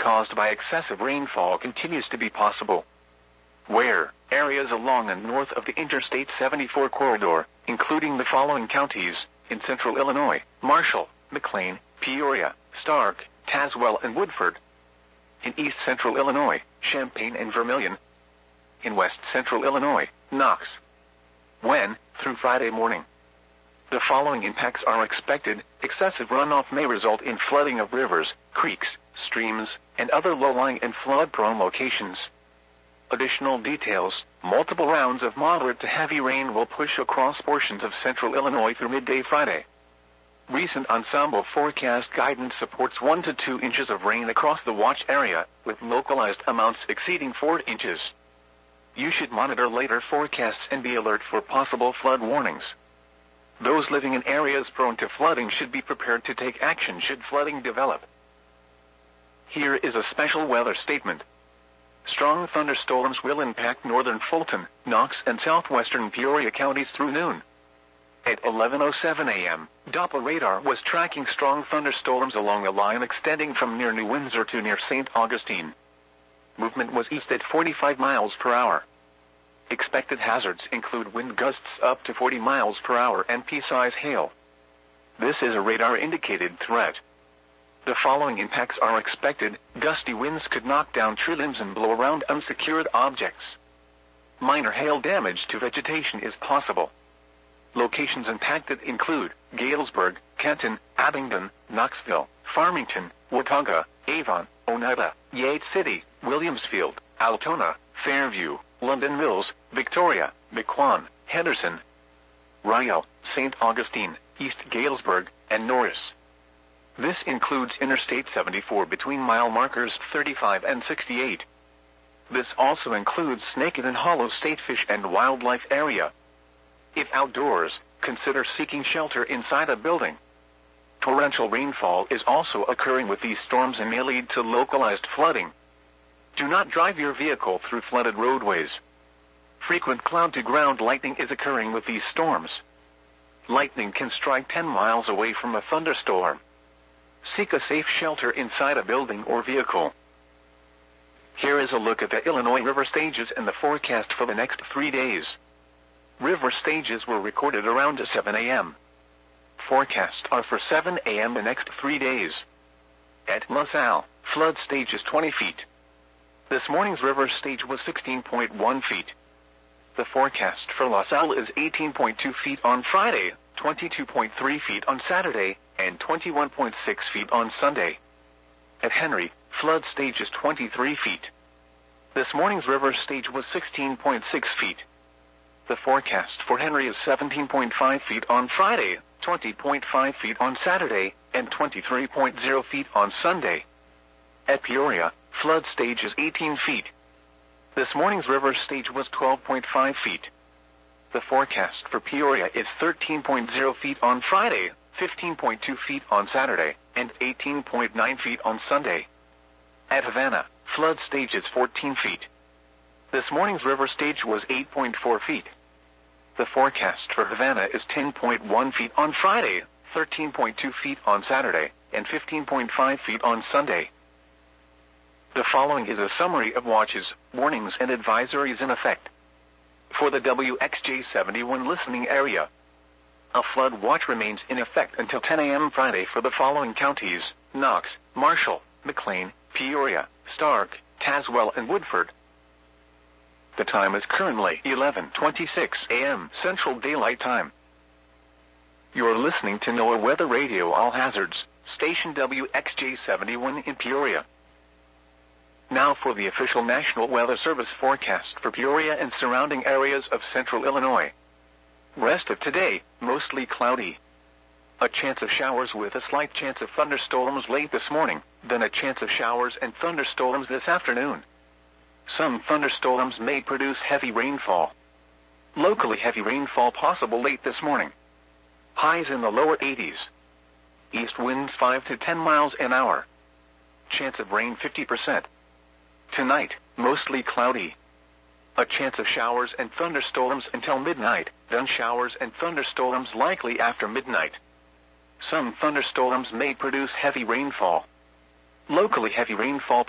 caused by excessive rainfall continues to be possible. Where areas along and north of the Interstate 74 corridor, including the following counties, in central Illinois: Marshall, McLean, Peoria, Stark, Tazewell, and Woodford. In east central Illinois, Champaign and Vermilion. In west central Illinois, Knox. When, through Friday morning, the following impacts are expected: excessive runoff may result in flooding of rivers, creeks, streams, and other low-lying and flood-prone locations. Additional details: multiple rounds of moderate to heavy rain will push across portions of central Illinois through midday Friday. Recent ensemble forecast guidance supports 1 to 2 inches of rain across the watch area, with localized amounts exceeding 4 inches. You should monitor later forecasts and be alert for possible flood warnings. Those living in areas prone to flooding should be prepared to take action should flooding develop. Here is a special weather statement. Strong thunderstorms will impact northern Fulton, Knox, and southwestern Peoria counties through noon. At 11:07 a.m., Doppler radar was tracking strong thunderstorms along a line extending from near New Windsor to near St. Augustine. Movement was east at 45 miles per hour. Expected hazards include wind gusts up to 40 miles per hour and pea-size hail. This is a radar-indicated threat. The following impacts are expected: gusty winds could knock down tree limbs and blow around unsecured objects. Minor hail damage to vegetation is possible. Locations impacted include Galesburg, Kenton, Abingdon, Knoxville, Farmington, Watauga, Avon, Oneida, Yates City, Williamsfield, Altona, Fairview, London Mills, Victoria, Mequon, Henderson, Rio, St. Augustine, East Galesburg, and Norris. This includes Interstate 74 between mile markers 35 and 68. This also includes Naked and Hollow State Fish and Wildlife Area. If outdoors, consider seeking shelter inside a building. Torrential rainfall is also occurring with these storms and may lead to localized flooding. Do not drive your vehicle through flooded roadways. Frequent cloud-to-ground lightning is occurring with these storms. Lightning can strike 10 miles away from a thunderstorm. Seek a safe shelter inside a building or vehicle. Here is a look at the Illinois river stages and the forecast for the next 3 days. River stages were recorded around 7 a.m. Forecasts are for 7 a.m. the next 3 days. At LaSalle, flood stage is 20 feet. This morning's river stage was 16.1 feet. The forecast for LaSalle is 18.2 feet on Friday, 22.3 feet on Saturday, and 21.6 feet on Sunday. At Henry, flood stage is 23 feet. This morning's river stage was 16.6 feet. The forecast for Henry is 17.5 feet on Friday, 20.5 feet on Saturday, and 23.0 feet on Sunday. At Peoria, flood stage is 18 feet. This morning's river stage was 12.5 feet. The forecast for Peoria is 13.0 feet on Friday, 15.2 feet on Saturday, and 18.9 feet on Sunday. At Havana, flood stage is 14 feet. This morning's river stage was 8.4 feet. The forecast for Havana is 10.1 feet on Friday, 13.2 feet on Saturday, and 15.5 feet on Sunday. The following is a summary of watches, warnings, and advisories in effect. For the WXJ-71 listening area, a flood watch remains in effect until 10 a.m. Friday for the following counties: Knox, Marshall, McLean, Peoria, Stark, Tazewell, and Woodford. The time is currently 11:26 a.m. Central Daylight Time. You're listening to NOAA Weather Radio All Hazards, station WXJ-71 in Peoria. Now for the official National Weather Service forecast for Peoria and surrounding areas of central Illinois. Rest of today, mostly cloudy. A chance of showers with a slight chance of thunderstorms late this morning, then a chance of showers and thunderstorms this afternoon. Some thunderstorms may produce heavy rainfall. Locally heavy rainfall possible late this morning. Highs in the lower 80s. East winds 5 to 10 miles an hour. Chance of rain 50%. Tonight, mostly cloudy. A chance of showers and thunderstorms until midnight, then showers and thunderstorms likely after midnight. Some thunderstorms may produce heavy rainfall. Locally heavy rainfall